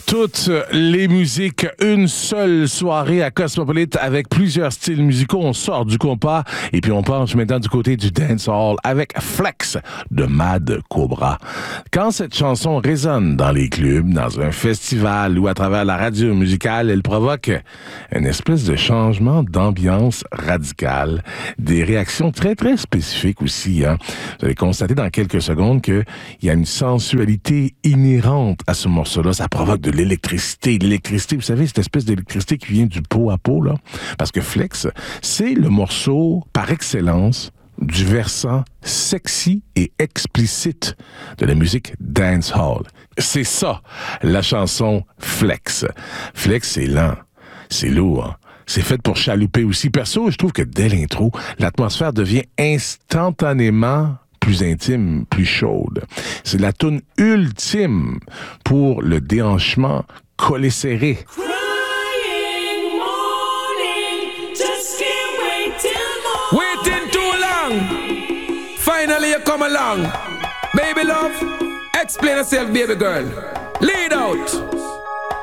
Toutes les musiques, une seule soirée à Cosmopolite avec plusieurs styles musicaux. On sort du compas et puis on penche maintenant du côté du dancehall avec Flex de Mad Cobra. Quand cette chanson résonne dans les clubs, dans un festival ou à travers la radio musicale, elle provoque une espèce de changement d'ambiance radicale, des réactions très très spécifiques aussi. Hein. Vous allez constater dans quelques secondes qu'il y a une sensualité inhérente à ce morceau-là. Ça provoque de l'électricité. L'électricité, vous savez, cette espèce d'électricité qui vient du pot à pot, là. Parce que Flex, c'est le morceau par excellence du versant sexy et explicite de la musique dancehall. C'est ça, la chanson Flex. Flex, c'est lent, c'est lourd. C'est fait pour chalouper aussi. Perso, je trouve que dès l'intro, l'atmosphère devient instantanément plus intime, plus chaude. C'est la toune ultime pour le déhanchement collé serré. Waiting too long. Finally you come along. Baby love, explain yourself, baby girl. Lead out.